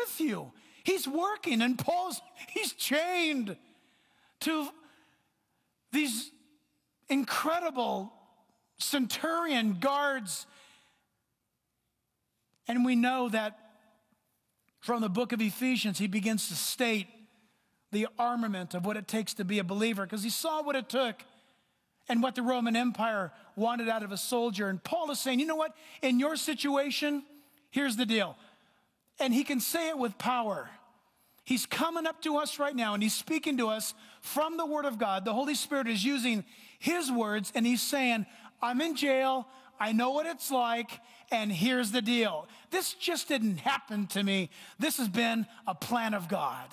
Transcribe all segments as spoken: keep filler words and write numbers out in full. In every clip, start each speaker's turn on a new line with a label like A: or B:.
A: with you. He's working, and Paul's, he's chained to these incredible centurion guards. And we know that from the book of Ephesians, he begins to state the armament of what it takes to be a believer, because he saw what it took and what the Roman Empire wanted out of a soldier. And Paul is saying, you know what? In your situation, here's the deal. And he can say it with power. He's coming up to us right now, and he's speaking to us from the Word of God. The Holy Spirit is using his words, and he's saying, I'm in jail. I know what it's like, and here's the deal. This just didn't happen to me. This has been a plan of God.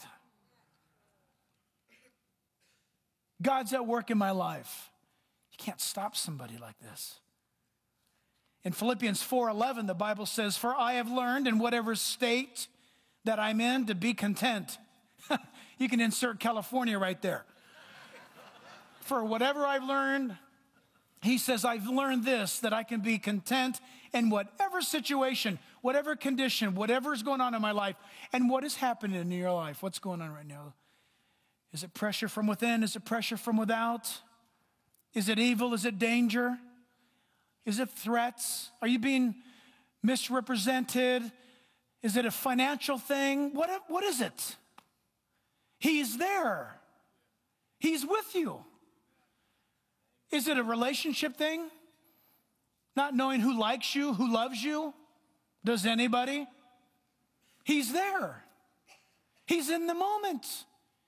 A: God's at work in my life. You can't stop somebody like this. In Philippians four eleven, the Bible says, for I have learned in whatever state that I'm in to be content. You can insert California right there. For whatever I've learned, he says, I've learned this, that I can be content in whatever situation, whatever condition, whatever is going on in my life. And what is happening in your life? What's going on right now? Is it pressure from within? Is it pressure from without? Is it evil? Is it danger? Is it threats? Are you being misrepresented? Is it a financial thing? What, what is it? He's there. He's with you. Is it a relationship thing? Not knowing who likes you, who loves you? Does anybody? He's there. He's in the moment.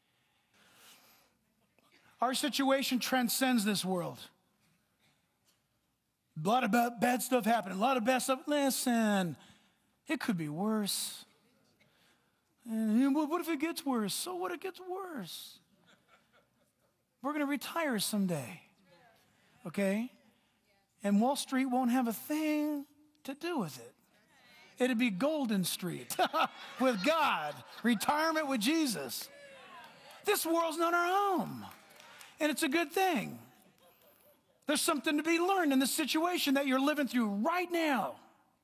A: Our situation transcends this world. A lot of bad stuff happening, a lot of bad stuff. Listen, it could be worse. And what if it gets worse? So what if it gets worse? We're going to retire someday, okay? And Wall Street won't have a thing to do with it. It'd be Golden Street with God, retirement with Jesus. This world's not our home, and it's a good thing. There's something to be learned in the situation that you're living through right now.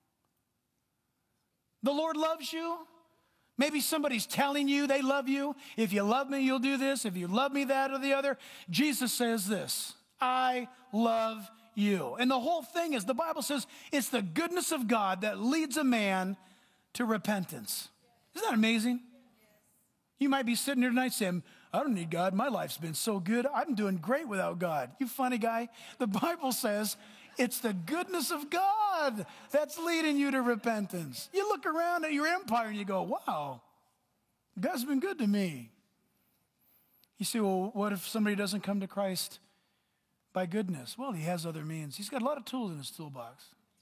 A: The Lord loves you. Maybe somebody's telling you they love you. If you love me, you'll do this. If you love me, that or the other. Jesus says this, I love you. And the whole thing is, the Bible says, it's the goodness of God that leads a man to repentance. Isn't that amazing? You might be sitting here tonight saying, I don't need God. My life's been so good. I'm doing great without God. You funny guy. The Bible says it's the goodness of God that's leading you to repentance. You look around at your empire and you go, wow, God's been good to me. You say, well, what if somebody doesn't come to Christ by goodness? Well, he has other means. He's got a lot of tools in his toolbox.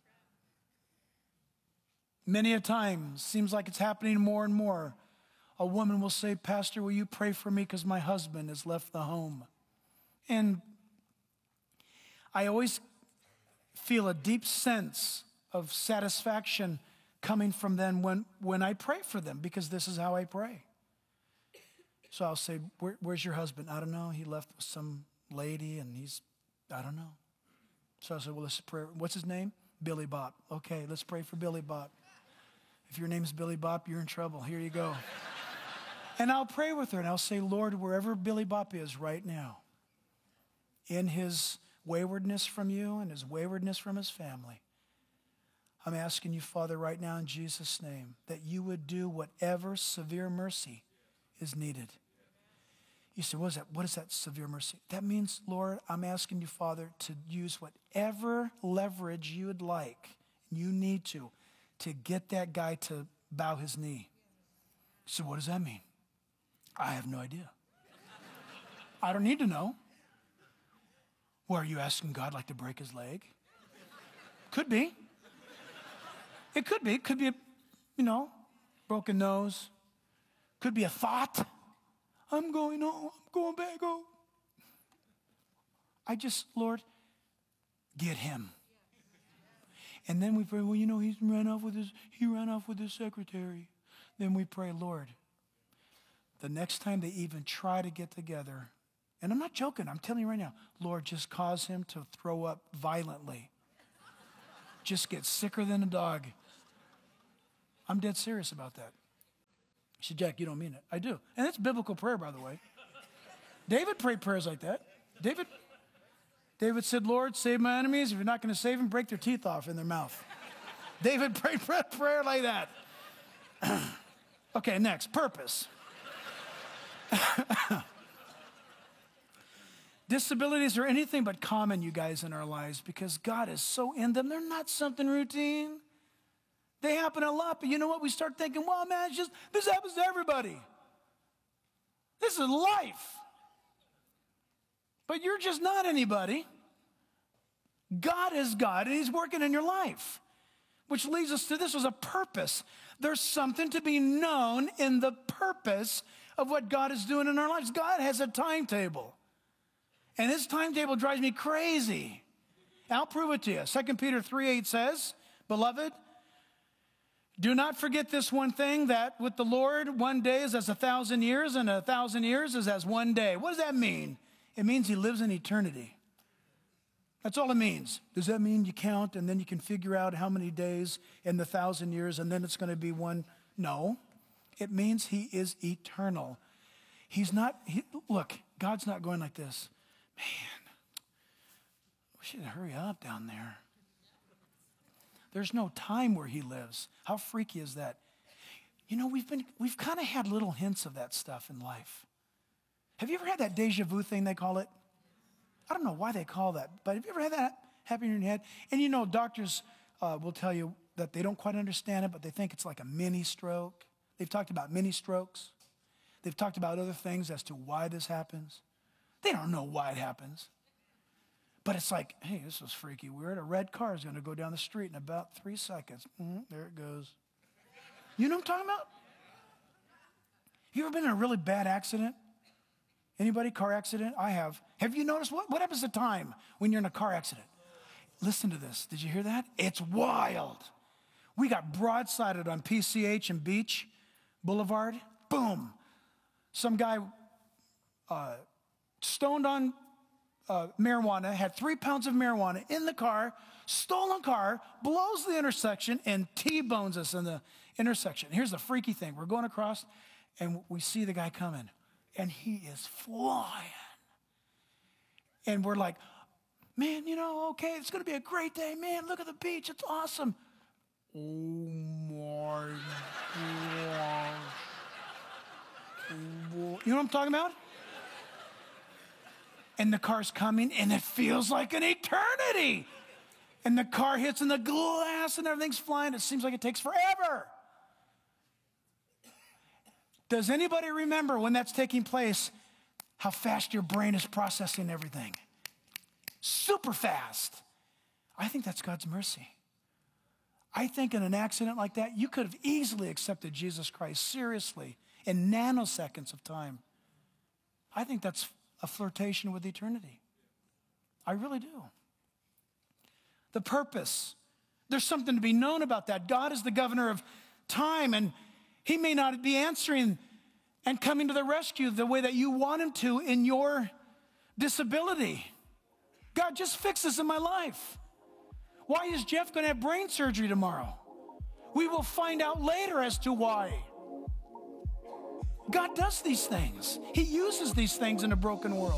A: Many a time, seems like it's happening more and more. A woman will say, Pastor, will you pray for me because my husband has left the home? And I always feel a deep sense of satisfaction coming from them when, when I pray for them, because this is how I pray. So I'll say, Where, where's your husband? I don't know. He left with some lady and he's, I don't know. So I said, well, let's pray. What's his name? Billy Bop. Okay, let's pray for Billy Bop. If your name is Billy Bop, you're in trouble. Here you go. And I'll pray with her, and I'll say, Lord, wherever Billy Bop is right now, in his waywardness from you and his waywardness from his family, I'm asking you, Father, right now in Jesus' name, that you would do whatever severe mercy is needed. You say, what is that? What is that severe mercy? That means, Lord, I'm asking you, Father, to use whatever leverage you would like, you need to, to get that guy to bow his knee. So what does that mean? I have no idea. I don't need to know. Well, are you asking God like to break his leg? Could be. It could be. It could be, a, you know, broken nose. Could be a thought. I'm going home. I'm going back home. I just, Lord, get him. And then we pray, well, you know, he's ran off with his, he ran off with his secretary. Then we pray, Lord, the next time they even try to get together, and I'm not joking, I'm telling you right now, Lord, just cause him to throw up violently. Just get sicker than a dog. I'm dead serious about that. She said, Jack, you don't mean it. I do. And it's biblical prayer, by the way. David prayed prayers like that. David, David said, Lord, save my enemies. If you're not going to save them, break their teeth off in their mouth. David prayed prayer like that. Okay, next, purpose. Disabilities are anything but common, you guys, in our lives because God is so in them. They're not something routine. They happen a lot, but you know what? We start thinking, well, man, it's just, this happens to everybody. This is life. But you're just not anybody. God is God, and he's working in your life. Which leads us to this was a purpose. There's something to be known in the purpose of what God is doing in our lives. God has a timetable. And his timetable drives me crazy. I'll prove it to you. Second Peter three eight says, Beloved, do not forget this one thing, that with the Lord, one day is as a thousand years, and a thousand years is as one day. What does that mean? It means he lives in eternity. That's all it means. Does that mean you count and then you can figure out how many days in the thousand years and then it's going to be one? No. It means he is eternal. He's not, he, look, God's not going like this. Man, we should hurry up down there. There's no time where he lives. How freaky is that? You know, we've been, we've kind of had little hints of that stuff in life. Have you ever had that deja vu thing they call it? I don't know why they call that, but have you ever had that happen in your head? And you know, doctors uh, will tell you that they don't quite understand it, but they think it's like a mini stroke. They've talked about mini strokes. They've talked about other things as to why this happens. They don't know why it happens. But it's like, hey, this was freaky weird. A red car is going to go down the street in about three seconds. Mm-hmm, there it goes. You know what I'm talking about? You ever been in a really bad accident? Anybody? Car accident? I have. Have you noticed what, what happens to time when you're in a car accident? Listen to this. Did you hear that? It's wild. We got broadsided on P C H and Beach Boulevard. Boom. Some guy uh, stoned on uh, marijuana, had three pounds of marijuana in the car, stolen car, blows the intersection, and T-bones us in the intersection. Here's the freaky thing. We're going across, and we see the guy coming. And he is flying. And we're like, man, you know, okay, it's going to be a great day. Man, look at the beach. It's awesome. Oh, my God. You know what I'm talking about? And the car's coming, and it feels like an eternity. And the car hits in the glass, and everything's flying. It seems like it takes forever. Does anybody remember when that's taking place, how fast your brain is processing everything? Super fast. I think that's God's mercy. I think in an accident like that, you could have easily accepted Jesus Christ seriously in nanoseconds of time. I think that's a flirtation with eternity. I really do. The purpose. There's something to be known about that. God is the governor of time, and he may not be answering and coming to the rescue the way that you want him to in your disability. God, just fix this in my life. Why is Jeff going to have brain surgery tomorrow? We will find out later as to why. God does these things. He uses these things in a broken world.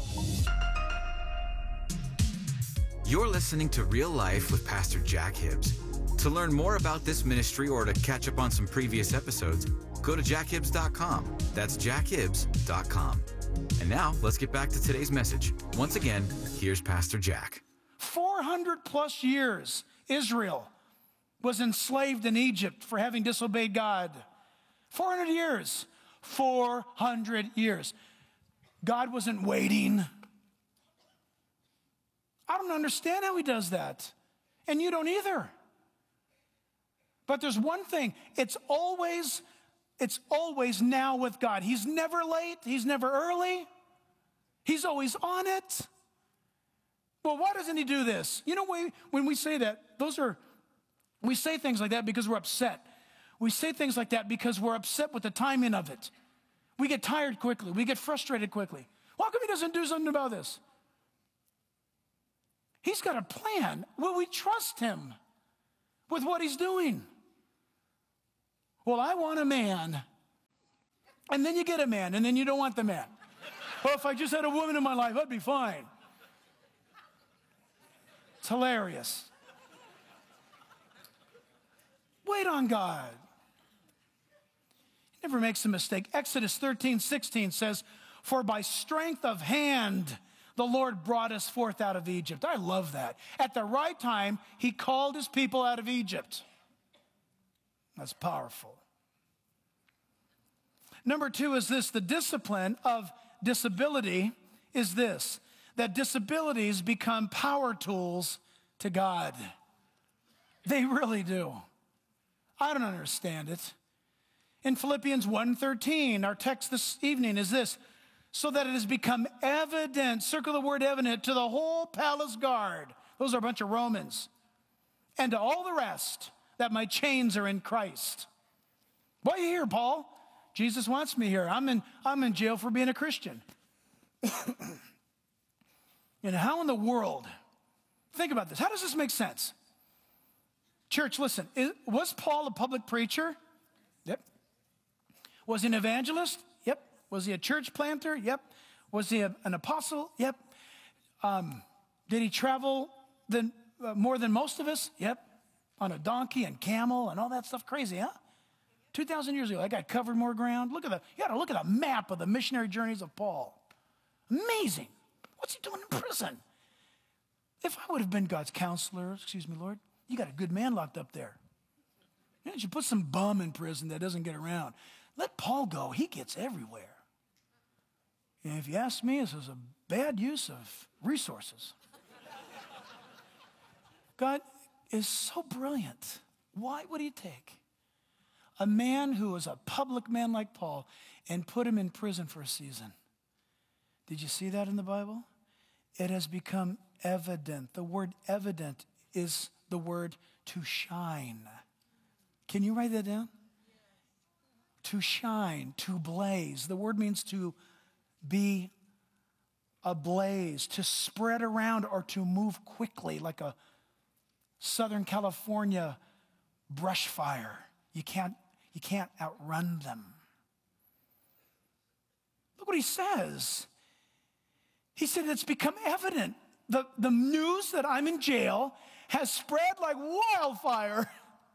B: You're listening to Real Life with Pastor Jack Hibbs. To learn more about this ministry or to catch up on some previous episodes, go to jack hibbs dot com. That's jack hibbs dot com. And now, let's get back to today's message. Once again, here's Pastor Jack.
A: four hundred plus years, Israel was enslaved in Egypt for having disobeyed God. four hundred years. four hundred years. God wasn't waiting. I don't understand how he does that. And you don't either. But there's one thing, it's always, it's always now with God. He's never late, he's never early, he's always on it. Well, why doesn't he do this? You know, when we say that, those are, we say things like that because we're upset. We say things like that because we're upset with the timing of it. We get tired quickly, we get frustrated quickly. How come he doesn't do something about this? He's got a plan. Will we trust him with what he's doing? Well, I want a man And then you get a man, and then you don't want the man. Well, if I just had a woman in my life, I'd be fine. It's hilarious. Wait on God. He never makes a mistake. Exodus thirteen sixteen says, for by strength of hand, the Lord brought us forth out of Egypt. I love that. At the right time, he called his people out of Egypt. That's powerful. Number two is this, the discipline of disability is this, that disabilities become power tools to God. They really do. I don't understand it. In Philippians one thirteen, our text this evening is this, so that it has become evident, circle the word evident, to the whole palace guard, those are a bunch of Romans, and to all the rest, that my chains are in Christ. Why are you here, Paul? Jesus wants me here. I'm in, I'm in jail for being a Christian. And how in the world, think about this, how does this make sense? Church, listen, is, was Paul a public preacher? Yep. Was he an evangelist? Yep. Was he a church planter? Yep. Was he a, an apostle? Yep. Um, did he travel the, uh, more than most of us? Yep. On a donkey and camel and all that stuff. Crazy, huh? two thousand years ago, that guy covered more ground. Look at the, you got to look at a map of the missionary journeys of Paul. Amazing. What's he doing in prison? If I would have been God's counselor, excuse me, Lord, you got a good man locked up there. You should put some bum in prison that doesn't get around. Let Paul go. He gets everywhere. And if you ask me, this is a bad use of resources. God is so brilliant. Why would he take a man who was a public man like Paul and put him in prison for a season? Did you see that in the Bible? It has become evident. The word evident is the word to shine. Can you write that down? To shine, to blaze. The word means to be ablaze, to spread around or to move quickly like a Southern California brush fire. You can't, you can't outrun them. Look what he says. He said it's become evident. The, the news that I'm in jail has spread like wildfire.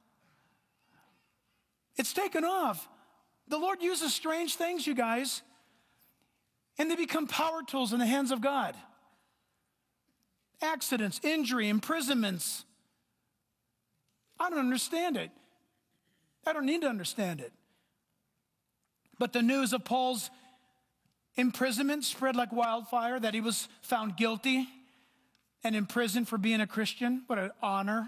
A: It's taken off. The Lord uses strange things, you guys, and they become power tools in the hands of God. Accidents, injury, imprisonments. I don't understand it. I don't need to understand it. But the news of Paul's imprisonment spread like wildfire, that he was found guilty and imprisoned for being a Christian. What an honor.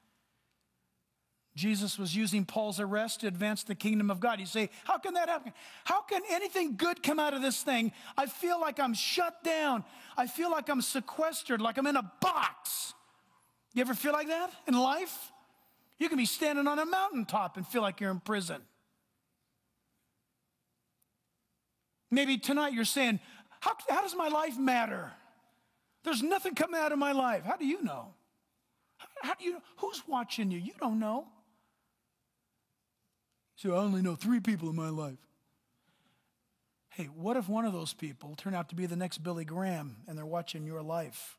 A: Jesus was using Paul's arrest to advance the kingdom of God. You say, how can that happen? How can anything good come out of this thing? I feel like I'm shut down. I feel like I'm sequestered, like I'm in a box. You ever feel like that in life? You can be standing on a mountaintop and feel like you're in prison. Maybe tonight you're saying, how, how does my life matter? There's nothing coming out of my life. How do you know? How, how do you know? Who's watching you? You don't know. So I only know three people in my life. Hey, what if one of those people turn out to be the next Billy Graham and they're watching your life?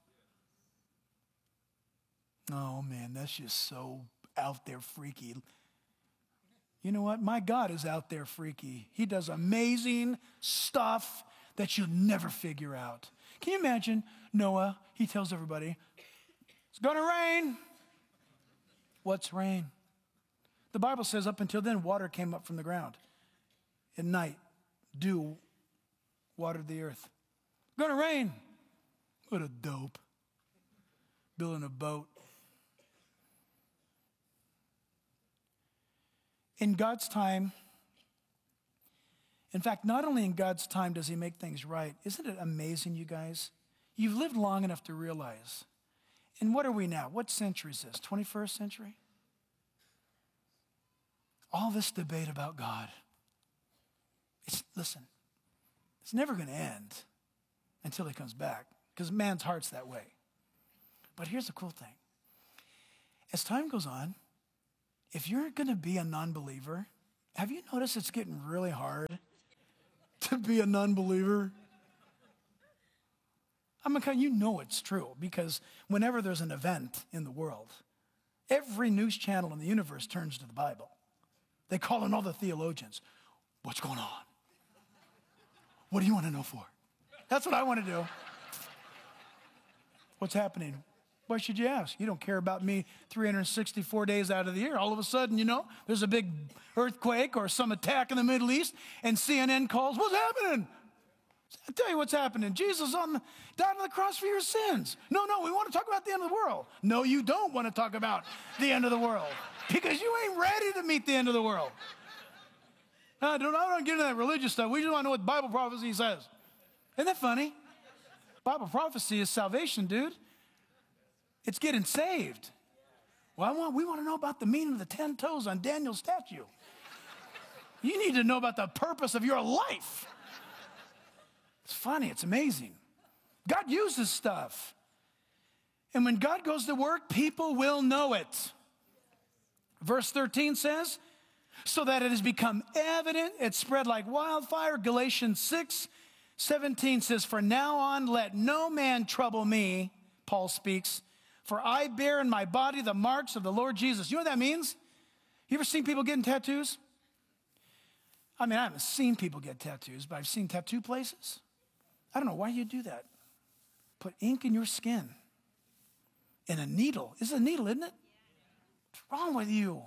A: Oh man, that's just so out there freaky. You know what? My God is out there freaky. He does amazing stuff that you'll never figure out. Can you imagine Noah? He tells everybody, it's going to rain. What's rain? The Bible says up until then, water came up from the ground. At night, dew watered the earth. Going to rain. What a dope. Building a boat. In God's time, in fact, not only in God's time does he make things right. Isn't it amazing, you guys? You've lived long enough to realize. And what are we now? What century is this? twenty-first century? All this debate about God. It's, listen, it's never going to end until he comes back, because man's heart's that way. But here's the cool thing. As time goes on, if you're going to be a non-believer, have you noticed it's getting really hard to be a non-believer? I mean, you know it's true, because whenever there's an event in the world, every news channel in the universe turns to the Bible. They call in all the theologians. What's going on? What do you want to know for? That's what I want to do. What's happening? Why should you ask? You don't care about me three hundred sixty-four days out of the year. All of a sudden, you know, there's a big earthquake or some attack in the Middle East, and C N N calls, what's happening? I'll tell you what's happening. Jesus on the, died on the cross for your sins. No, no, we want to talk about the end of the world. No, you don't want to talk about the end of the world, because you ain't ready to meet the end of the world. I don't, I don't get into that religious stuff. We just want to know what Bible prophecy says. Isn't that funny? Bible prophecy is salvation, dude. It's getting saved. Well, I want, we want to know about the meaning of the ten toes on Daniel's statue. You need to know about the purpose of your life. It's funny. It's amazing. God uses stuff. And when God goes to work, people will know it. Verse thirteen says, so that it has become evident, it spread like wildfire. Galatians six seventeen says, for now on, let no man trouble me, Paul speaks, for I bear in my body the marks of the Lord Jesus. You know what that means? You ever seen people getting tattoos? I mean, I haven't seen people get tattoos, but I've seen tattoo places. I don't know why you do that. Put ink in your skin and a needle. It's a needle, isn't it? What's wrong with you?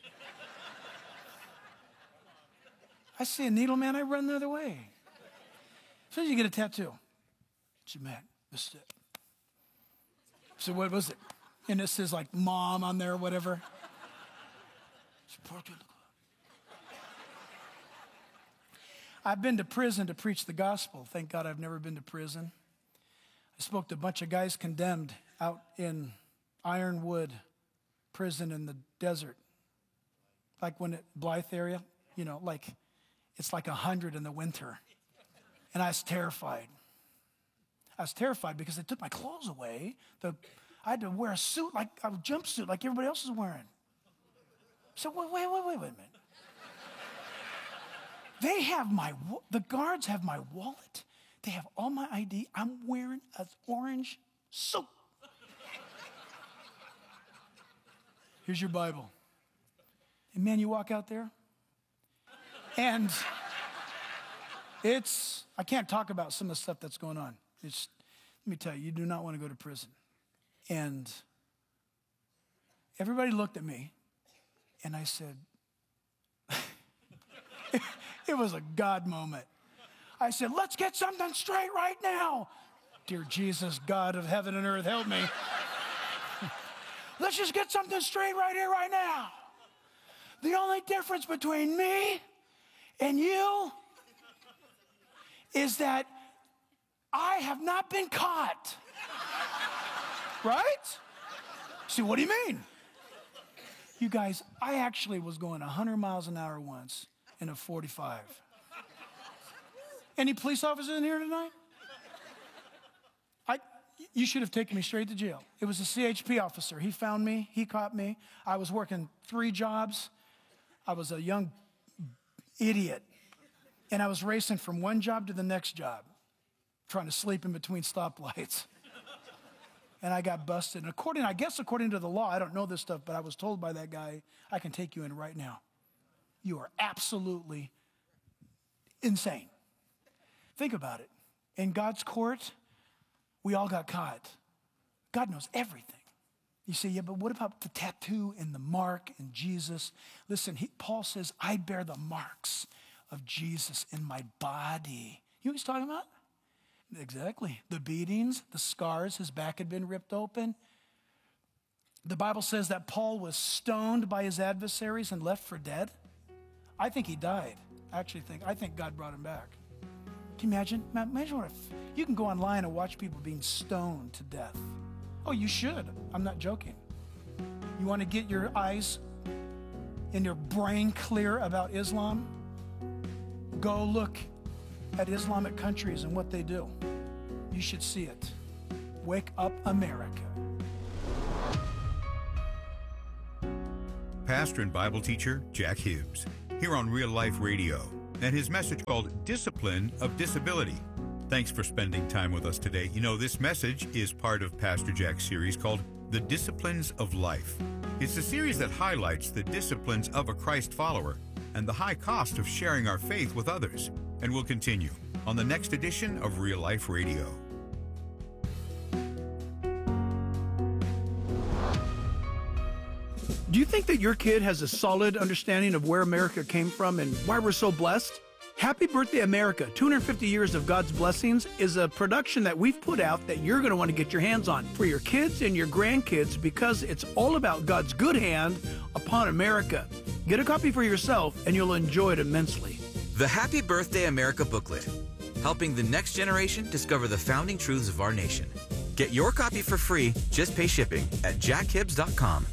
A: I see a needle, man, I run the other way. So you get a tattoo. So, man, this is it. So what was it? And it says like mom on there or whatever. I've been to prison to preach the gospel. Thank God I've never been to prison. I spoke to a bunch of guys condemned out in Ironwood prison in the desert. Like when it, Blythe area, you know, like it's like a hundred in the winter. And I was terrified. I was terrified because they took my clothes away. The, I had to wear a suit, like a jumpsuit, like everybody else is wearing. So wait, wait, wait, wait, wait a minute. They have my, the guards have my wallet. They have all my I D. I'm wearing an orange suit. Here's your Bible. And man, you walk out there, and it's, I can't talk about some of the stuff that's going on. It's, let me tell you, you do not want to go to prison. And everybody looked at me, and I said, it, it was a God moment. I said, let's get something straight right now. Dear Jesus, God of heaven and earth, help me. Let's just get something straight right here, right now. The only difference between me and you is that I have not been caught. Right? See, what do you mean? You guys, I actually was going one hundred miles an hour once in a forty-five. Any police officers in here tonight? I, you should have taken me straight to jail. It was a C H P officer. He found me. He caught me. I was working three jobs. I was a young idiot. And I was racing from one job to the next job, trying to sleep in between stoplights. And I got busted. And according, I guess according to the law, I don't know this stuff, but I was told by that guy, I can take you in right now. You are absolutely insane. Think about it. In God's court, we all got caught. God knows everything. You say, yeah, but what about the tattoo and the mark and Jesus? Listen, he, Paul says, I bear the marks of Jesus in my body. You know what he's talking about? Exactly. The beatings, the scars, his back had been ripped open. The Bible says that Paul was stoned by his adversaries and left for dead. I think he died. I actually think, I think God brought him back. Can you imagine? Imagine what if you can go online and watch people being stoned to death. Oh, you should. I'm not joking. You want to get your eyes and your brain clear about Islam? Go look at Islamic countries and what they do. You should see it. Wake up, America.
C: Pastor and Bible teacher Jack Hibbs, here on Real Life Radio. and his message called Discipline of Disability. Thanks for spending time with us today. You know, this message is part of Pastor Jack's series called The Disciplines of Life. It's a series that highlights the disciplines of a Christ follower and the high cost of sharing our faith with others. And we'll continue on the next edition of Real Life Radio.
A: Do you think that your kid has a solid understanding of where America came from and why we're so blessed? Happy Birthday America, two hundred fifty years of God's Blessings is a production that we've put out that you're going to want to get your hands on for your kids and your grandkids because it's all about God's good hand upon America. Get a copy for yourself and you'll enjoy it immensely.
B: The Happy Birthday America booklet, helping the next generation discover the founding truths of our nation. Get your copy for free, just pay shipping at jack hibbs dot com.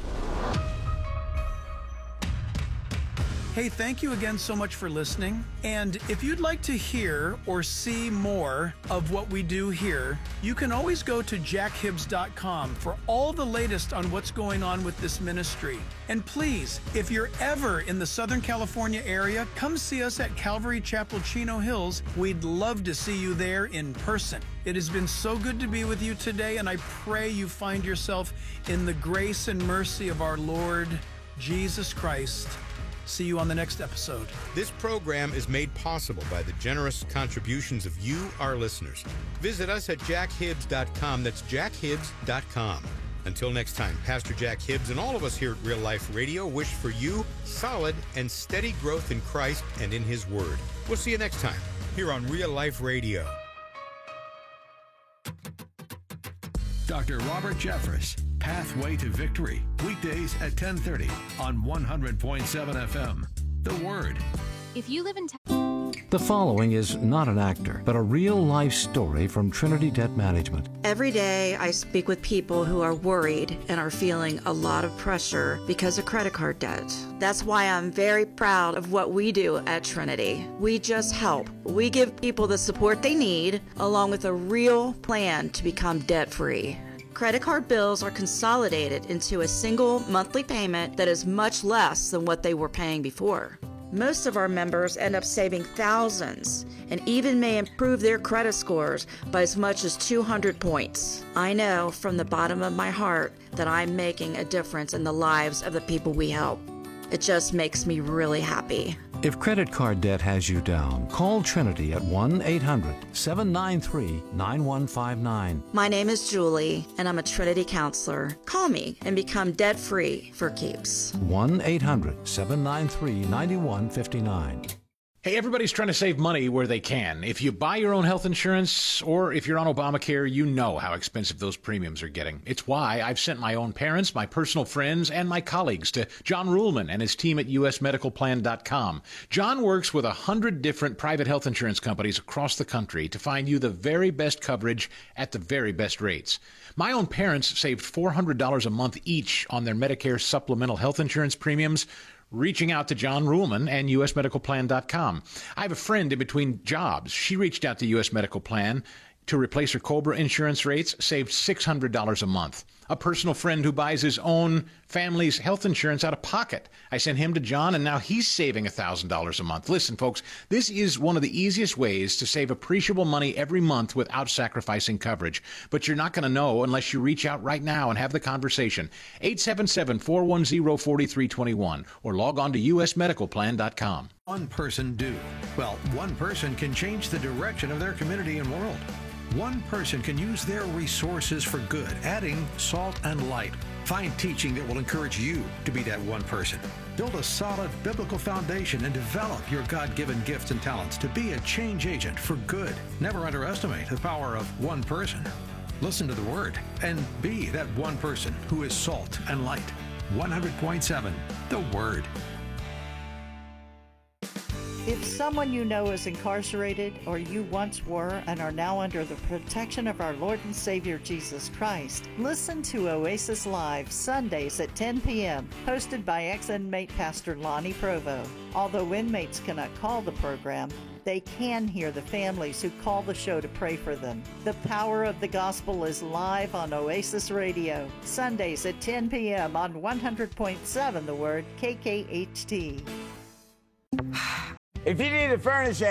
A: Hey, thank you again so much for listening. And if you'd like to hear or see more of what we do here, you can always go to jack hibbs dot com for all the latest on what's going on with this ministry. And please, if you're ever in the Southern California area, come see us at Calvary Chapel, Chino Hills. We'd love to see you there in person. It has been so good to be with you today, and I pray you find yourself in the grace and mercy of our Lord Jesus Christ. See you on the next episode.
D: This program is made possible by the generous contributions of you, our listeners. Visit us at jack hibbs dot com. That's jack hibbs dot com. Until next time, Pastor Jack Hibbs and all of us here at Real Life Radio wish for you solid and steady growth in Christ and in His Word. We'll see you next time here on Real Life Radio.
E: Doctor Robert Jeffress, Pathway to Victory, weekdays at ten thirty on one hundred point seven F M. The Word.
F: If you live in town.
G: The following is not an actor, but a real-life story from Trinity Debt Management.
H: Every day I speak with people who are worried and are feeling a lot of pressure because of credit card debt. That's why I'm very proud of what we do at Trinity. We just help. We give people the support they need, along with a real plan to become debt-free. Credit card bills are consolidated into a single monthly payment that is much less than what they were paying before. Most of our members end up saving thousands and even may improve their credit scores by as much as two hundred points. I know from the bottom of my heart that I'm making a difference in the lives of the people we help. It just makes me really happy.
G: If credit card debt has you down, call Trinity at one eight hundred seven nine three nine one five nine.
H: My name is Julie, and I'm a Trinity counselor. Call me and become debt-free for keeps.
G: one eight hundred seven nine three nine one five nine.
I: Hey, everybody's trying to save money where they can. If you buy your own health insurance or if you're on Obamacare, you know how expensive those premiums are getting. It's why I've sent my own parents, my personal friends, and my colleagues to John Ruhlman and his team at U S medical plan dot com. John works with a hundred different private health insurance companies across the country to find you the very best coverage at the very best rates. My own parents saved four hundred dollars a month each on their Medicare supplemental health insurance premiums, reaching out to John Ruhlman and U S medical plan dot com. I have a friend in between jobs. She reached out to U S Medical Plan to replace her COBRA insurance rates, saved six hundred dollars a month. A personal friend who buys his own family's health insurance out of pocket. I sent him to John, and now he's saving one thousand dollars a month. Listen, folks, this is one of the easiest ways to save appreciable money every month without sacrificing coverage. But you're not going to know unless you reach out right now and have the conversation. eight seven seven, four one zero, four three two one or log on to U S medical plan dot com.
E: One person do. Well, one person can change the direction of their community and world. One person can use their resources for good, adding salt and light. Find teaching that will encourage you to be that one person. Build a solid biblical foundation and develop your God-given gifts and talents to be a change agent for good. Never underestimate the power of one person. Listen to the Word and be that one person who is salt and light. one hundred point seven, The Word.
J: If someone you know is incarcerated or you once were and are now under the protection of our Lord and Savior Jesus Christ, listen to Oasis Live Sundays at ten p.m., hosted by ex-inmate Pastor Lonnie Provo. Although inmates cannot call the program, they can hear the families who call the show to pray for them. The power of the gospel is live on Oasis Radio, Sundays at ten p.m. on one hundred point seven The Word, K K H T.
F: If you need a furnace